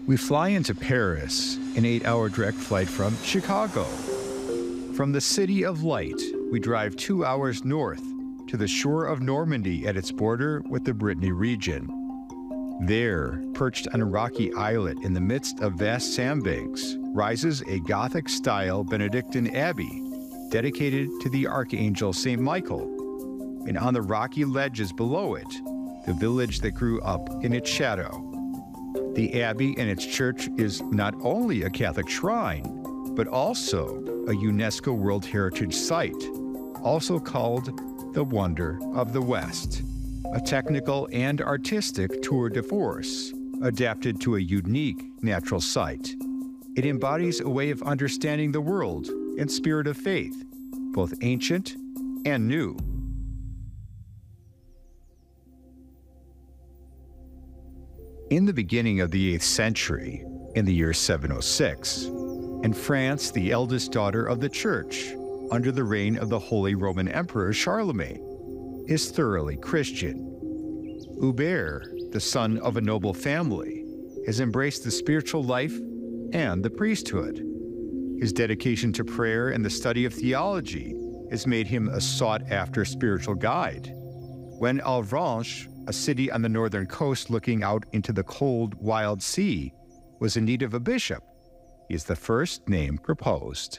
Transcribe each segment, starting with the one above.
We fly into Paris, an 8-hour direct flight from Chicago. From the City of Light, we drive 2 hours north to the shore of Normandy at its border with the Brittany region. There, perched on a rocky islet in the midst of vast sandbanks, rises a Gothic-style Benedictine abbey dedicated to the Archangel St. Michael. And on the rocky ledges below it, the village that grew up in its shadow. The abbey and its church is not only a Catholic shrine, but also a UNESCO World Heritage Site, also called the Wonder of the West, a technical and artistic tour de force adapted to a unique natural site. It embodies a way of understanding the world and spirit of faith, both ancient and new. In the beginning of the 8th century, in the year 706, in France, the eldest daughter of the Church, under the reign of the Holy Roman Emperor Charlemagne, is thoroughly Christian. Hubert, the son of a noble family, has embraced the spiritual life and the priesthood. His dedication to prayer and the study of theology has made him a sought-after spiritual guide. When Avranches, a city on the northern coast looking out into the cold, wild sea, was in need of a bishop, he is the first name proposed.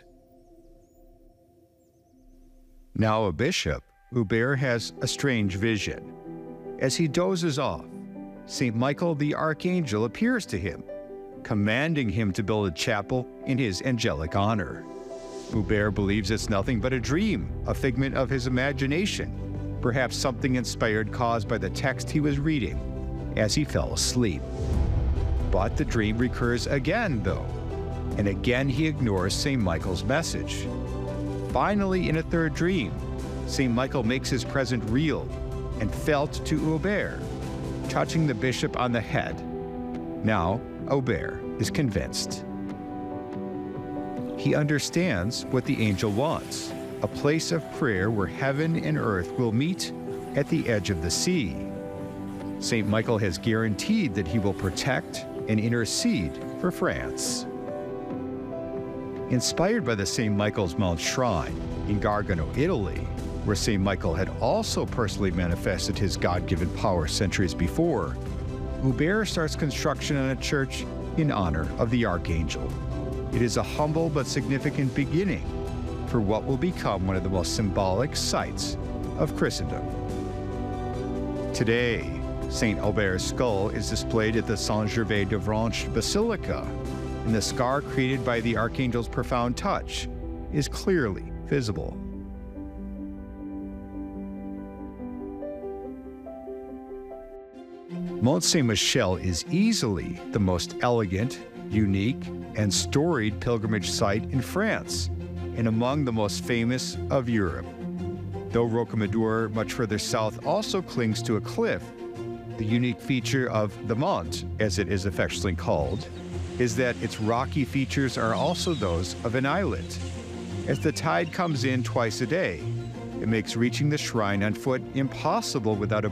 Now a bishop, Hubert has a strange vision. As he dozes off, St. Michael the Archangel appears to him, commanding him to build a chapel in his angelic honor. Hubert believes it's nothing but a dream, a figment of his imagination, perhaps something inspired caused by the text he was reading as he fell asleep. But the dream recurs again, though, and again he ignores St. Michael's message. Finally, in a third dream, St. Michael makes his presence real and felt to Hubert, touching the bishop on the head. Now, Hubert is convinced. He understands what the angel wants, a place of prayer where heaven and earth will meet at the edge of the sea. St. Michael has guaranteed that he will protect and intercede for France. Inspired by the St. Michael's Mount Shrine in Gargano, Italy, where St. Michael had also personally manifested his God-given power centuries before, Hubert starts construction on a church in honor of the Archangel. It is a humble but significant beginning for what will become one of the most symbolic sites of Christendom. Today, St. Hubert's skull is displayed at the Saint-Gervais-d'Avranches Basilica, and the scar created by the Archangel's profound touch is clearly visible. Mont Saint-Michel is easily the most elegant, unique, and storied pilgrimage site in France, and among the most famous of Europe. Though Rocamadour, much further south, also clings to a cliff, the unique feature of the Mont, as it is affectionately called, is that its rocky features are also those of an islet. As the tide comes in twice a day, it makes reaching the shrine on foot impossible without a